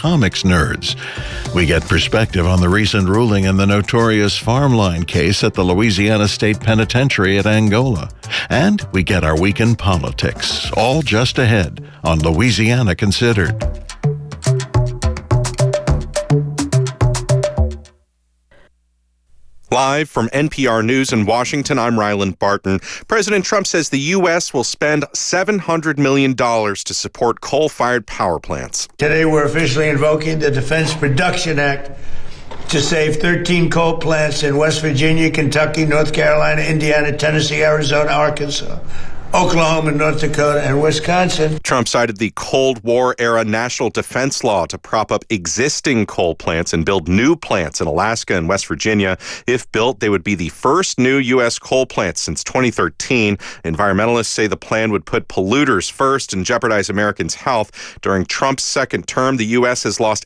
comics nerds. We get perspective on the recent ruling in the notorious Farmline case at the Louisiana State Penitentiary at Angola. And we get our week in politics, all just ahead on Louisiana Considered. Live from NPR News in Washington, I'm Ryland Barton. President Trump says the U.S. will spend $700 million to support coal-fired power plants. Today we're officially invoking the Defense Production Act to save 13 coal plants in West Virginia, Kentucky, North Carolina, Indiana, Tennessee, Arizona, Arkansas, Oklahoma, North Dakota, and Wisconsin. Trump cited the Cold War-era National Defense Law to prop up existing coal plants and build new plants in Alaska and West Virginia. If built, they would be the first new U.S. coal plants since 2013. Environmentalists say the plan would put polluters first and jeopardize Americans' health. During Trump's second term, the U.S. has lost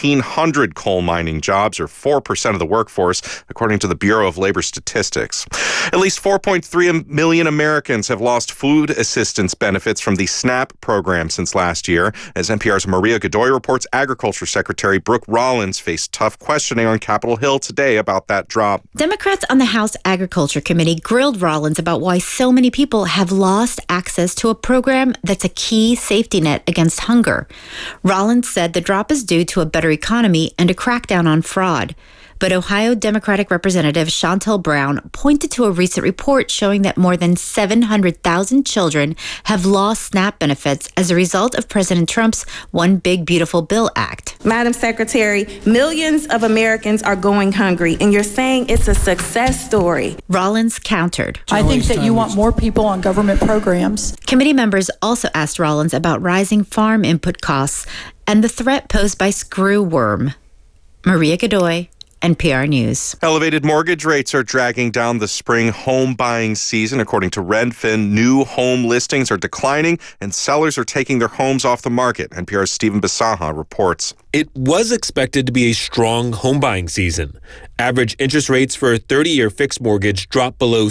1,800 coal mining jobs, or 4% of the workforce, according to the Bureau of Labor Statistics. At least 4.3 million Americans have lost food assistance benefits from the SNAP program since last year. As NPR's Maria Godoy reports, Agriculture Secretary Brooke Rollins faced tough questioning on Capitol Hill today about that drop. Democrats on the House Agriculture Committee grilled Rollins about why so many people have lost access to a program that's a key safety net against hunger. Rollins said the drop is due to a better economy and a crackdown on fraud. But Ohio Democratic Representative Shontel Brown pointed to a recent report showing that more than 700,000 children have lost SNAP benefits as a result of President Trump's One Big Beautiful Bill Act. Madam Secretary, millions of Americans are going hungry, and you're saying it's a success story. Rollins countered. I think that you want more people on government programs. Committee members also asked Rollins about rising farm input costs and the threat posed by screwworm. Maria Godoy, NPR News. Elevated mortgage rates are dragging down the spring home buying season. According to Redfin, new home listings are declining and sellers are taking their homes off the market. NPR's Stephen Bisaha reports. It was expected to be a strong home buying season. Average interest rates for a 30-year fixed mortgage dropped below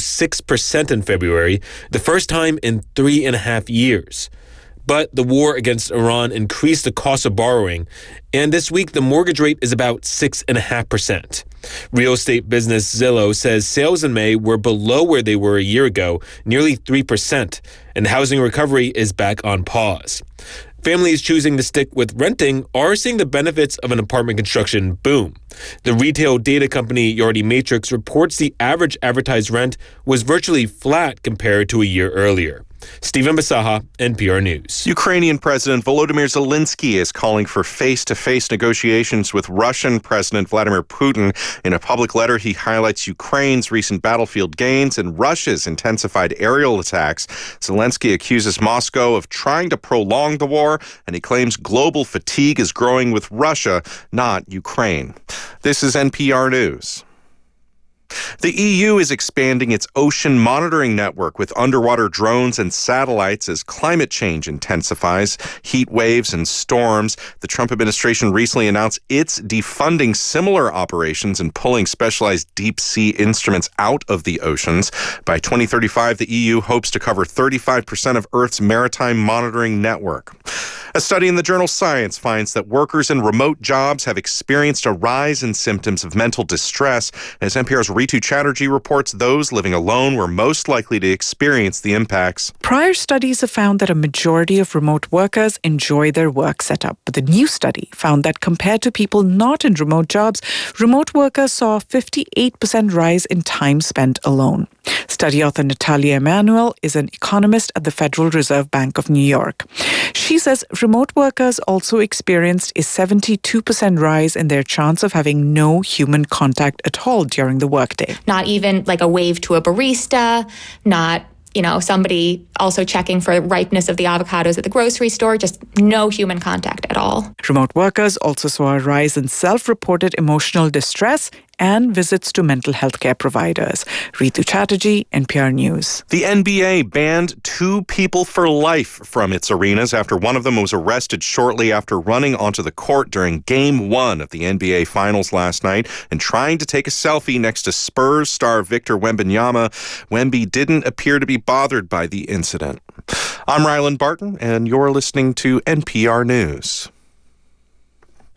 6% in February, the first time in 3.5 years. But the war against Iran increased the cost of borrowing, and this week the mortgage rate is about 6.5%. Real estate business Zillow says sales in May were below where they were a year ago, nearly 3%, and housing recovery is back on pause. Families choosing to stick with renting are seeing the benefits of an apartment construction boom. The retail data company Yardi Matrix reports the average advertised rent was virtually flat compared to a year earlier. Stephen Bisaha, NPR News. Ukrainian President Volodymyr Zelensky is calling for face-to-face negotiations with Russian President Vladimir Putin. In a public letter, he highlights Ukraine's recent battlefield gains and Russia's intensified aerial attacks. Zelensky accuses Moscow of trying to prolong the war, and he claims global fatigue is growing with Russia, not Ukraine. This is NPR News. The EU is expanding its ocean monitoring network with underwater drones and satellites as climate change intensifies, heat waves and storms. The Trump administration recently announced it's defunding similar operations and pulling specialized deep-sea instruments out of the oceans. By 2035, the EU hopes to cover 35% of Earth's maritime monitoring network. A study in the journal Science finds that workers in remote jobs have experienced a rise in symptoms of mental distress. As NPR's Ritu Chatterjee reports, those living alone were most likely to experience the impacts. Prior studies have found that a majority of remote workers enjoy their work setup. But the new study found that compared to people not in remote jobs, remote workers saw a 58% rise in time spent alone. Study author Natalia Emanuel is an economist at the Federal Reserve Bank of New York. She says remote workers also experienced a 72% rise in their chance of having no human contact at all during the workday. Not even like a wave to a barista, not somebody also checking for ripeness of the avocados at the grocery store, just no human contact at all. Remote workers also saw a rise in self-reported emotional distress and visits to mental health care providers. Ritu Chatterjee, NPR News. The NBA banned 2 people for life from its arenas after one of them was arrested shortly after running onto the court during Game 1 of the NBA Finals last night and trying to take a selfie next to Spurs star Victor Wembanyama. Wemby didn't appear to be bothered by the incident. I'm Ryland Barton, and you're listening to NPR News.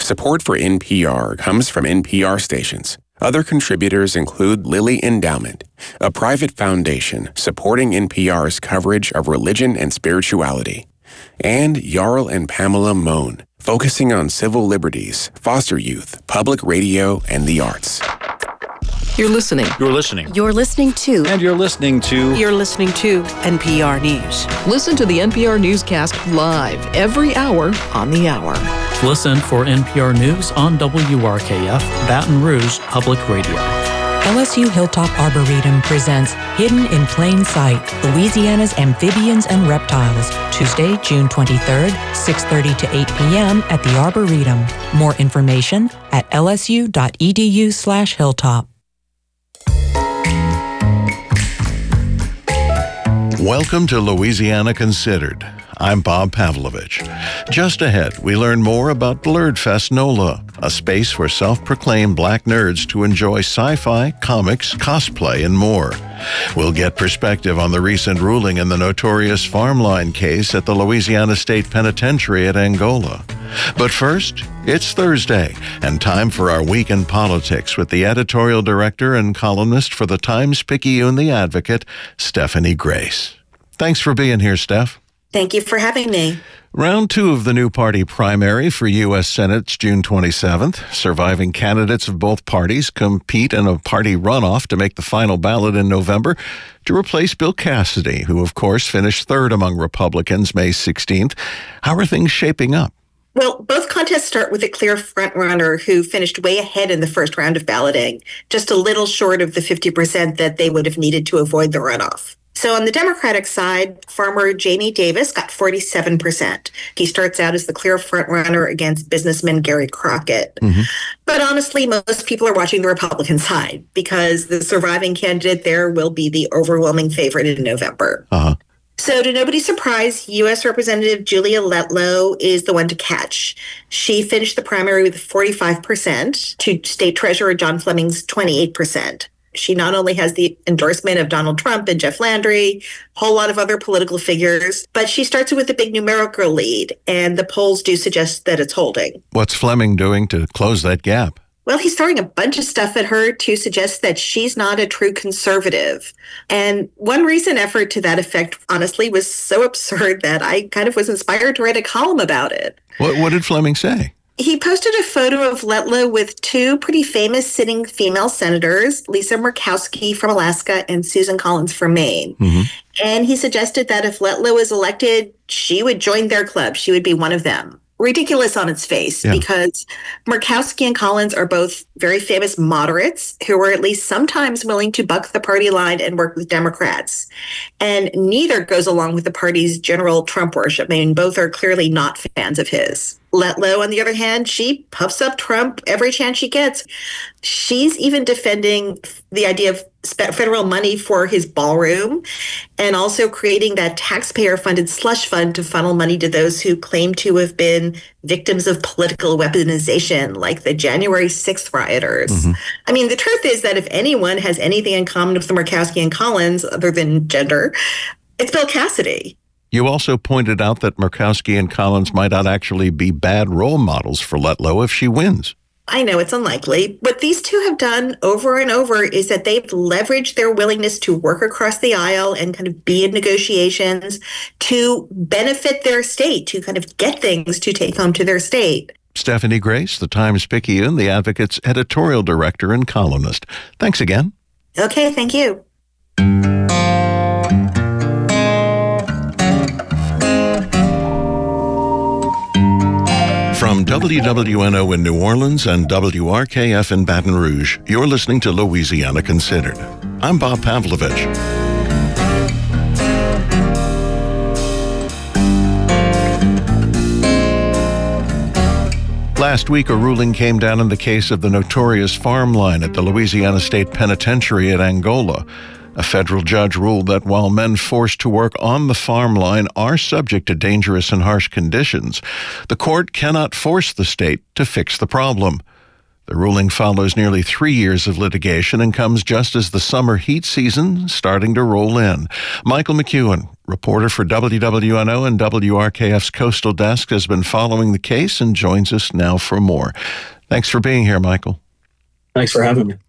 Support for NPR comes from NPR stations. Other contributors include Lilly Endowment, a private foundation supporting NPR's coverage of religion and spirituality, and Jarl and Pamela Mohn, focusing on civil liberties, foster youth, public radio, and the arts. You're listening. You're listening. You're listening to. And you're listening to. You're listening to NPR News. Listen to the NPR Newscast live every hour on the hour. Listen for NPR News on WRKF, Baton Rouge Public Radio. LSU Hilltop Arboretum presents Hidden in Plain Sight, Louisiana's Amphibians and Reptiles, Tuesday, June 23rd, 6:30 to 8 p.m. at the Arboretum. More information at lsu.edu/hilltop. Welcome to Louisiana Considered. I'm Bob Pavlovich. Just ahead, we learn more about Blerdfest NOLA, a space for self-proclaimed black nerds to enjoy sci-fi, comics, cosplay, and more. We'll get perspective on the recent ruling in the notorious Farmline case at the Louisiana State Penitentiary at Angola. But first, it's Thursday, and time for our Week in Politics with the editorial director and columnist for the Times-Picayune The Advocate, Stephanie Grace. Thanks for being here, Steph. Thank you for having me. Round 2 of the new party primary for U.S. Senate's June 27th. Surviving candidates of both parties compete in a party runoff to make the final ballot in November to replace Bill Cassidy, who, of course, finished third among Republicans May 16th. How are things shaping up? Well, both contests start with a clear frontrunner who finished way ahead in the first round of balloting, just a little short of the 50% that they would have needed to avoid the runoff. So on the Democratic side, farmer Jamie Davis got 47%. He starts out as the clear frontrunner against businessman Gary Crockett. Mm-hmm. But honestly, most people are watching the Republican side because the surviving candidate there will be the overwhelming favorite in November. Uh-huh. So to nobody's surprise, U.S. Representative Julia Letlow is the one to catch. She finished the primary with 45% to State Treasurer John Fleming's 28%. She not only has the endorsement of Donald Trump and Jeff Landry, a whole lot of other political figures, but she starts with a big numerical lead, and the polls do suggest that it's holding. What's Fleming doing to close that gap? Well, he's throwing a bunch of stuff at her to suggest that she's not a true conservative. And one recent effort to that effect, honestly, was so absurd that I kind of was inspired to write a column about it. What did Fleming say? He posted a photo of Letlow with 2 pretty famous sitting female senators, Lisa Murkowski from Alaska and Susan Collins from Maine. Mm-hmm. And he suggested that if Letlow is elected, she would join their club. She would be one of them. Ridiculous on its face, because Murkowski and Collins are both very famous moderates who were at least sometimes willing to buck the party line and work with Democrats. And neither goes along with the party's general Trump worship. I mean, both are clearly not fans of his. Letlow, on the other hand, she puffs up Trump every chance she gets. She's even defending the idea of federal money for his ballroom and also creating that taxpayer-funded slush fund to funnel money to those who claim to have been victims of political weaponization, like the January 6th rioters. Mm-hmm. I mean, the truth is that if anyone has anything in common with the Murkowski and Collins, other than gender, it's Bill Cassidy. You also pointed out that Murkowski and Collins might not actually be bad role models for Letlow if she wins. I know it's unlikely. What these two have done over and over is that they've leveraged their willingness to work across the aisle and kind of be in negotiations to benefit their state, to kind of get things to take home to their state. Stephanie Grace, the Times-Picayune, The Advocate's editorial director and columnist. Thanks again. Okay, thank you. From WWNO in New Orleans and WRKF in Baton Rouge, you're listening to Louisiana Considered. I'm Bob Pavlovich. Last week, a ruling came down in the case of the notorious Farmline at the Louisiana State Penitentiary at Angola. A federal judge ruled that while men forced to work on the farm line are subject to dangerous and harsh conditions, the court cannot force the state to fix the problem. The ruling follows nearly 3 years of litigation and comes just as the summer heat season starting to roll in. Michael McEwen, reporter for WWNO and WRKF's Coastal Desk, has been following the case and joins us now for more. Thanks for being here, Michael. Thanks for having me.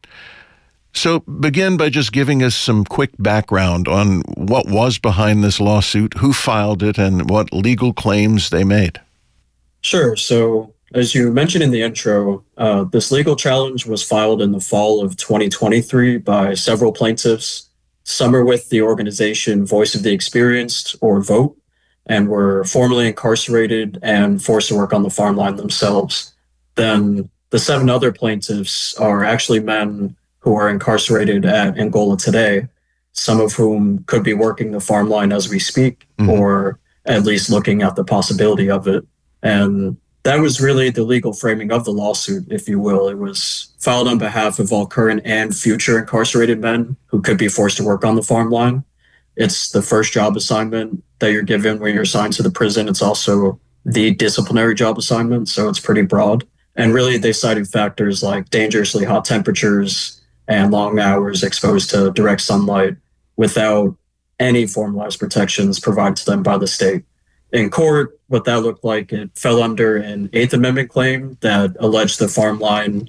So begin by just giving us some quick background on what was behind this lawsuit, who filed it, and what legal claims they made. Sure. So as you mentioned in the intro, this legal challenge was filed in the fall of 2023 by several plaintiffs. Some are with the organization Voice of the Experienced, or VOTE, and were formerly incarcerated and forced to work on the farmland themselves. Then the 7 other plaintiffs are actually men who are incarcerated at Angola today, some of whom could be working the farmland as we speak, or at least looking at the possibility of it. And that was really the legal framing of the lawsuit, if you will. It was filed on behalf of all current and future incarcerated men who could be forced to work on the farmland. It's the first job assignment that you're given when you're assigned to the prison. It's also the disciplinary job assignment, so it's pretty broad. And really, they cited factors like dangerously hot temperatures and long hours exposed to direct sunlight without any formalized protections provided to them by the state. In court, what that looked like, it fell under an Eighth Amendment claim that alleged the farmland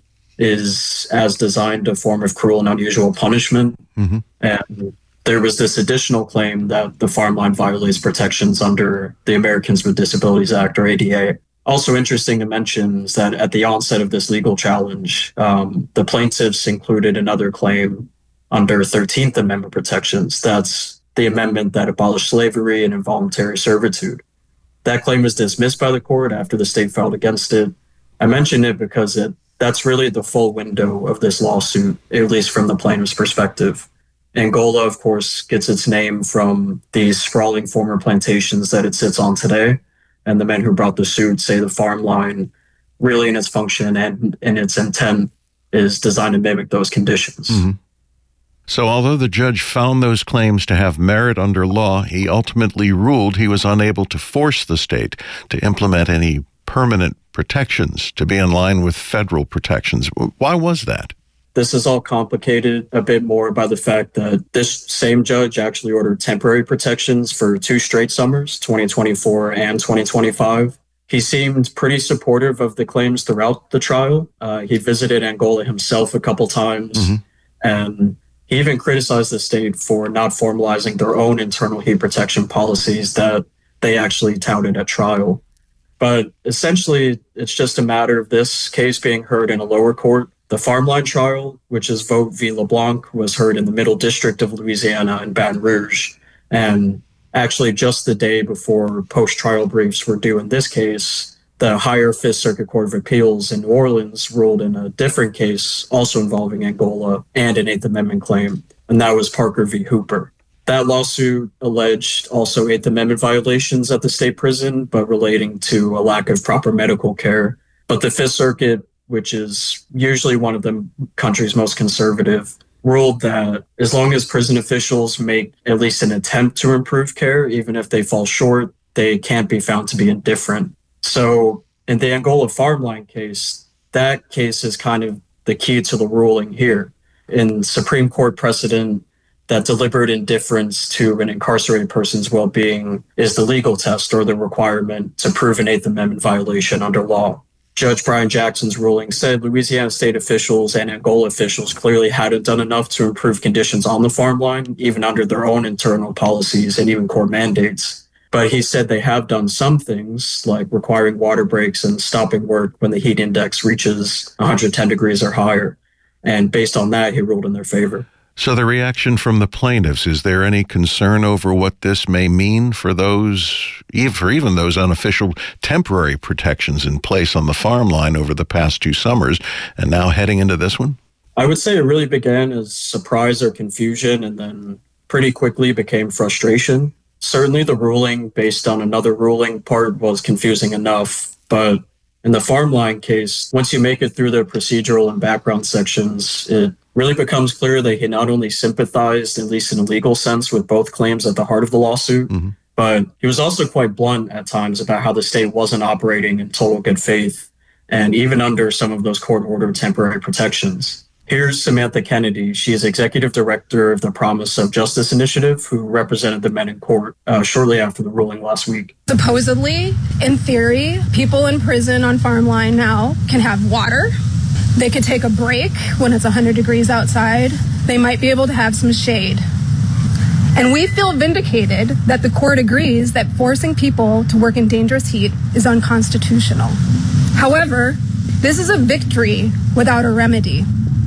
is, as designed, a form of cruel and unusual punishment. And there was this additional claim that the farmland violates protections under the Americans with Disabilities Act, or ADA. Also interesting to mention is that at the onset of this legal challenge, the plaintiffs included another claim under 13th Amendment protections. That's the amendment that abolished slavery and involuntary servitude. That claim was dismissed by the court after the state filed against it. I mention it because that's really the full window of this lawsuit, at least from the plaintiff's perspective. Angola, of course, gets its name from these sprawling former plantations that it sits on today. And the men who brought the suit say the farmland, really in its function and in its intent, is designed to mimic those conditions. So although the judge found those claims to have merit under law, he ultimately ruled he was unable to force the state to implement any permanent protections to be in line with federal protections. Why was that? This is all complicated a bit more by the fact that this same judge actually ordered temporary protections for 2 straight summers, 2024 and 2025. He seemed pretty supportive of the claims throughout the trial. He visited Angola himself a couple times, and he even criticized the state for not formalizing their own internal heat protection policies that they actually touted at trial. But essentially, it's just a matter of this case being heard in a lower court. The farmland trial, which is Vote v. LeBlanc, was heard in the Middle District of Louisiana in Baton Rouge. And actually, just the day before post-trial briefs were due in this case, the higher Fifth Circuit Court of Appeals in New Orleans ruled in a different case, also involving Angola, and an Eighth Amendment claim, and that was Parker v. Hooper. That lawsuit alleged also Eighth Amendment violations at the state prison, but relating to a lack of proper medical care. But the Fifth Circuit, which is usually one of the country's most conservative, ruled that as long as prison officials make at least an attempt to improve care, even if they fall short, they can't be found to be indifferent. So in the Angola farmland case, that case is kind of the key to the ruling here. In Supreme Court precedent, that deliberate indifference to an incarcerated person's well-being is the legal test or the requirement to prove an Eighth Amendment violation under law. Judge Brian Jackson's ruling said Louisiana state officials and Angola officials clearly hadn't done enough to improve conditions on the farmland, even under their own internal policies and even court mandates. But he said they have done some things, like requiring water breaks and stopping work when the heat index reaches 110 degrees or higher. And based on that, he ruled in their favor. So the reaction from the plaintiffs, is there any concern over what this may mean for even those unofficial temporary protections in place on the farmland over the past 2 summers and now heading into this one? I would say it really began as surprise or confusion and then pretty quickly became frustration. Certainly the ruling based on another ruling part was confusing enough, but in the farmland case, once you make it through the procedural and background sections, it really becomes clear that he not only sympathized, at least in a legal sense, with both claims at the heart of the lawsuit, but he was also quite blunt at times about how the state wasn't operating in total good faith and even under some of those court-ordered temporary protections. Here's Samantha Kennedy. She is executive director of the Promise of Justice Initiative, who represented the men in court shortly after the ruling last week. Supposedly, in theory, people in prison on Farmline now can have water. They could take a break when it's 100 degrees outside. They might be able to have some shade. And we feel vindicated that the court agrees that forcing people to work in dangerous heat is unconstitutional. However, this is a victory without a remedy.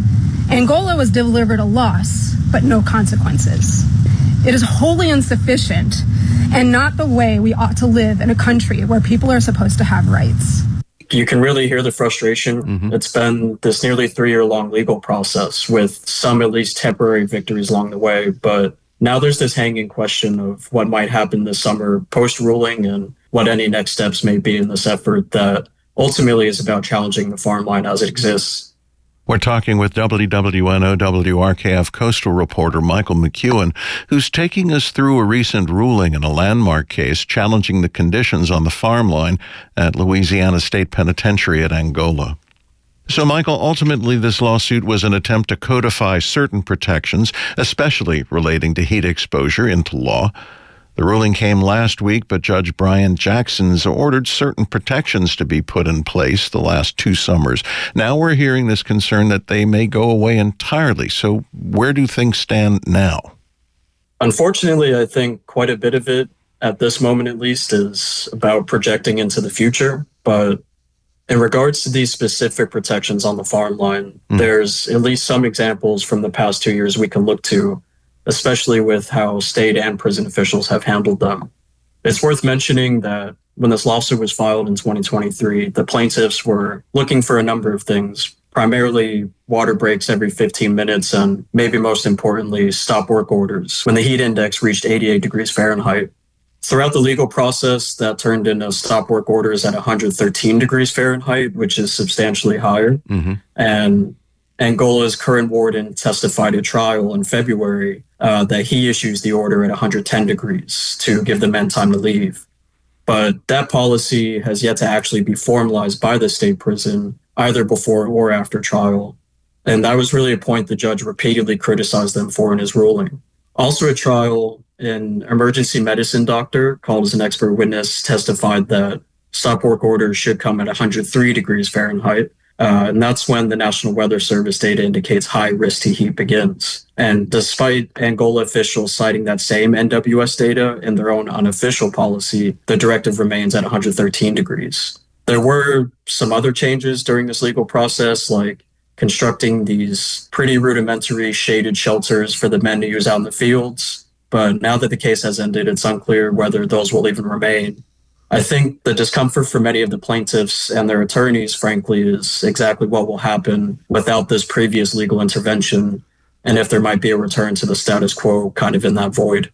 Angola was delivered a loss, but no consequences. It is wholly insufficient and not the way we ought to live in a country where people are supposed to have rights. You can really hear the frustration. Mm-hmm. It's been this nearly 3-year-long legal process with some at least temporary victories along the way. But now there's this hanging question of what might happen this summer post-ruling and what any next steps may be in this effort that ultimately is about challenging the farm line as it exists. We're talking with WWNO WRKF coastal reporter Michael McEwen, who's taking us through a recent ruling in a landmark case challenging the conditions on the farm line at Louisiana State Penitentiary at Angola. So, Michael, ultimately this lawsuit was an attempt to codify certain protections, especially relating to heat exposure, into law. The ruling came last week, but Judge Brian Jackson's ordered certain protections to be put in place the last 2 summers. Now we're hearing this concern that they may go away entirely. So where do things stand now? Unfortunately, I think quite a bit of it, at this moment at least, is about projecting into the future. But in regards to these specific protections on the farm line, there's at least some examples from the past 2 years we can look to, especially with how state and prison officials have handled them. It's worth mentioning that when this lawsuit was filed in 2023, the plaintiffs were looking for a number of things, primarily water breaks every 15 minutes and, maybe most importantly, stop work orders when the heat index reached 88 degrees Fahrenheit. Throughout the legal process, that turned into stop work orders at 113 degrees Fahrenheit, which is substantially higher. Mm-hmm. And Angola's current warden testified at trial in February that he issues the order at 110 degrees to give the men time to leave. But that policy has yet to actually be formalized by the state prison, either before or after trial. And that was really a point the judge repeatedly criticized them for in his ruling. Also at trial, an emergency medicine doctor, called as an expert witness, testified that stop work orders should come at 103 degrees Fahrenheit. And that's when the National Weather Service data indicates high risk to heat begins. And despite Angola officials citing that same NWS data in their own unofficial policy, the directive remains at 113 degrees. There were some other changes during this legal process, like constructing these pretty rudimentary shaded shelters for the men to use out in the fields. But now that the case has ended, it's unclear whether those will even remain. I think the discomfort for many of the plaintiffs and their attorneys, frankly, is exactly what will happen without this previous legal intervention, and if there might be a return to the status quo kind of in that void.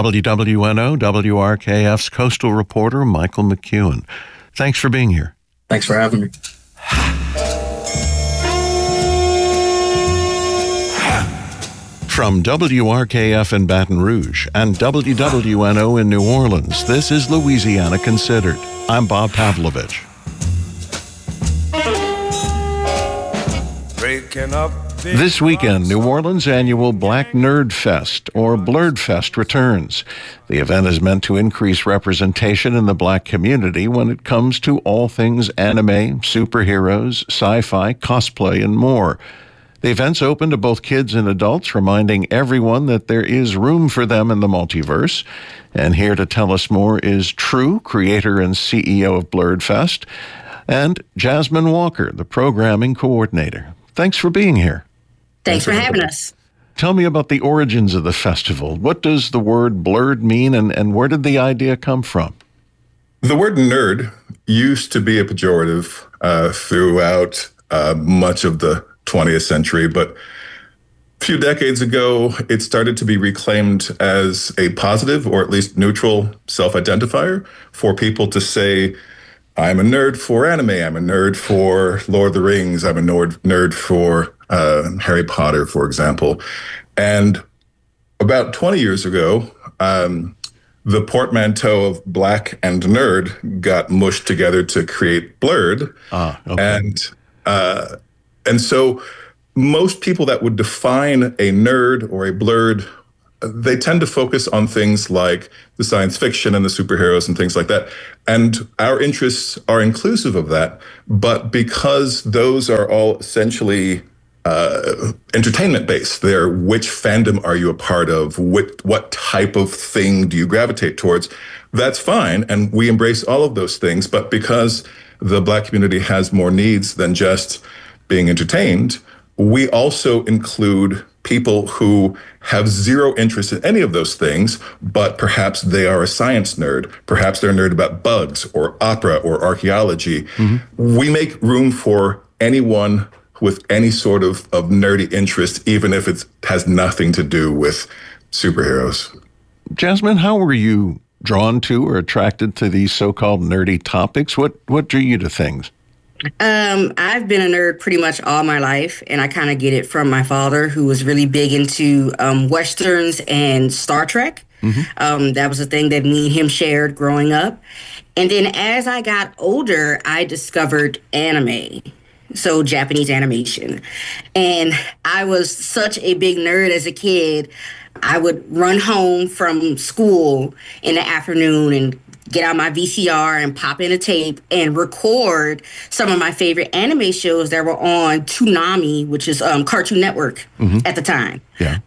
WWNO WRKF's coastal reporter Michael McEwen. Thanks for being here. Thanks for having me. From WRKF in Baton Rouge and WWNO in New Orleans, this is Louisiana Considered. I'm Bob Pavlovich. This weekend, New Orleans' annual Black Nerd Fest, or Blurred Fest, returns. The event is meant to increase representation in the Black community when it comes to all things anime, superheroes, sci-fi, cosplay, and more. The event's open to both kids and adults, reminding everyone that there is room for them in the multiverse. And here to tell us more is True, creator and CEO of Blurred Fest, and Jasmine Walker, the programming coordinator. Thanks for being here. Thanks for having us. Tell me about the origins of the festival. What does the word blurred mean, and where did the idea come from? The word nerd used to be a pejorative throughout much of the 20th century, but a few decades ago, it started to be reclaimed as a positive or at least neutral self-identifier for people to say, I'm a nerd for anime, I'm a nerd for Lord of the Rings, I'm a nerd for Harry Potter, for example. And about 20 years ago, the portmanteau of black and nerd got mushed together to create blurred. Okay. And so most people that would define a nerd or a blurred, they tend to focus on things like the science fiction and the superheroes and things like that. And our interests are inclusive of that. But because those are all essentially entertainment-based, they're which fandom are you a part of? What type of thing do you gravitate towards? That's fine. And we embrace all of those things. But because the Black community has more needs than just being entertained, we also include people who have zero interest in any of those things, but perhaps they are a science nerd. Perhaps they're a nerd about bugs or opera or archaeology. Mm-hmm. We make room for anyone with any sort of nerdy interest, even if it has nothing to do with superheroes. Jasmine, how were you drawn to or attracted to these so-called nerdy topics? What drew you to things? I've been a nerd pretty much all my life, and I kind of get it from my father, who was really big into Westerns and Star Trek. Mm-hmm. That was a thing that me and him shared growing up. And then as I got older, I discovered anime. So Japanese animation. And I was such a big nerd as a kid. I would run home from school in the afternoon and get out my VCR and pop in a tape and record some of my favorite anime shows that were on Toonami, which is Cartoon Network at the time. Yeah.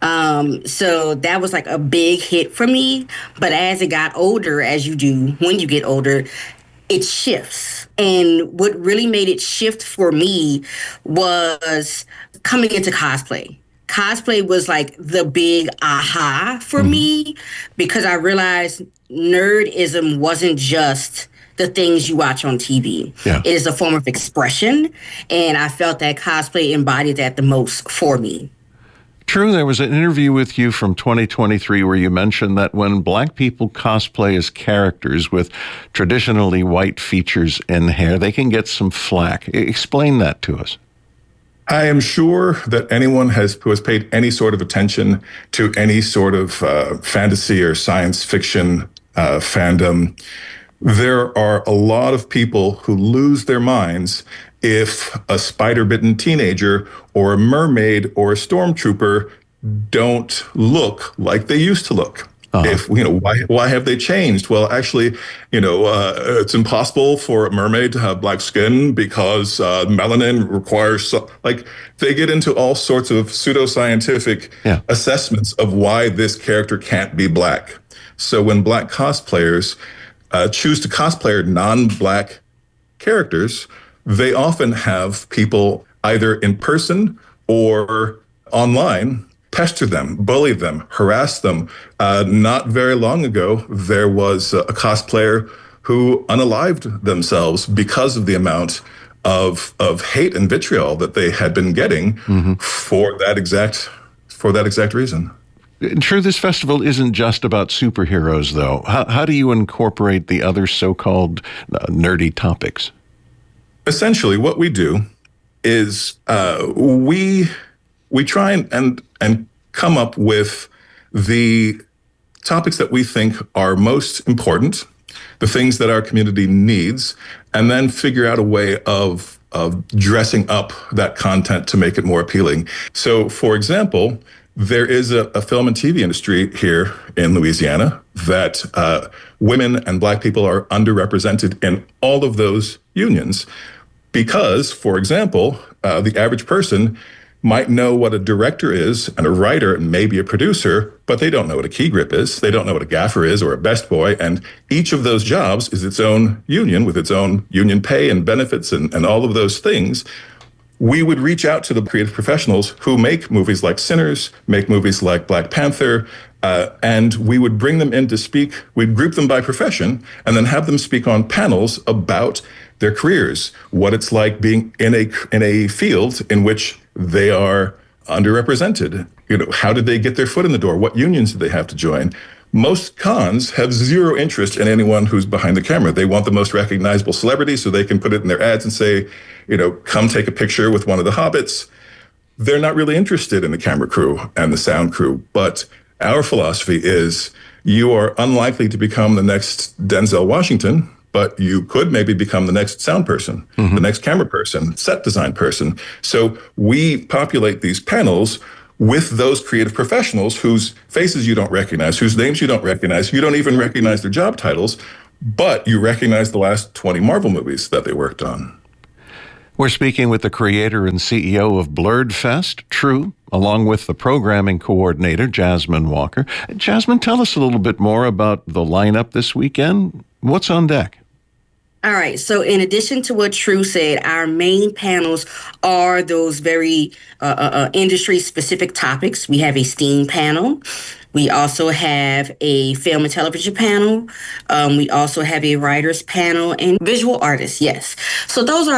So that was like a big hit for me. But as it got older, as you do when you get older, it shifts. And what really made it shift for me was coming into cosplay. Cosplay was like the big aha for me, because I realized nerdism wasn't just the things you watch on TV. Yeah. It is a form of expression, and I felt that cosplay embodied that the most for me. True, there was an interview with you from 2023 where you mentioned that when Black people cosplay as characters with traditionally white features and hair, they can get some flack. Explain that to us. I am sure that anyone who has paid any sort of attention to any sort of fantasy or science fiction fandom, there are a lot of people who lose their minds if a spider-bitten teenager or a mermaid or a stormtrooper don't look like they used to look. If, why have they changed? Well, actually, it's impossible for a mermaid to have black skin because melanin requires, they get into all sorts of pseudoscientific assessments of why this character can't be black. So when Black cosplayers choose to cosplay non-Black characters, they often have people either in person or online pester them, bully them, harass them. Not very long ago, there was a cosplayer who unalived themselves because of the amount of hate and vitriol that they had been getting for that exact reason. True, this festival isn't just about superheroes, though. How do you incorporate the other so-called nerdy topics? Essentially, what we do is we try and come up with the topics that we think are most important, the things that our community needs, and then figure out a way of dressing up that content to make it more appealing. So, for example, there is a film and TV industry here in Louisiana that women and Black people are underrepresented in all of those unions because, for example, the average person might know what a director is and a writer and maybe a producer, but they don't know what a key grip is. They don't know what a gaffer is or a best boy. And each of those jobs is its own union with its own union pay and benefits and all of those things. We would reach out to the creative professionals who make movies like Sinners, make movies like Black Panther, and we would bring them in to speak. We'd group them by profession and then have them speak on panels about their careers, what it's like being in a field in which they are underrepresented. How did they get their foot in the door? What unions did they have to join? Most cons have zero interest in anyone who's behind the camera. They want the most recognizable celebrity so they can put it in their ads and say, come take a picture with one of the hobbits. They're not really interested in the camera crew and the sound crew. But our philosophy is you are unlikely to become the next Denzel Washington, but you could maybe become the next sound person, the next camera person, set design person. So we populate these panels with those creative professionals whose faces you don't recognize, whose names you don't recognize, you don't even recognize their job titles, but you recognize the last 20 Marvel movies that they worked on. We're speaking with the creator and CEO of Blurred Fest, True, along with the programming coordinator, Jasmine Walker. Jasmine, tell us a little bit more about the lineup this weekend. What's on deck? All right. So in addition to what True said, our main panels are those very industry-specific topics. We have a STEAM panel. We also have a film and television panel. We also have a writers panel and visual artists. Yes. So those are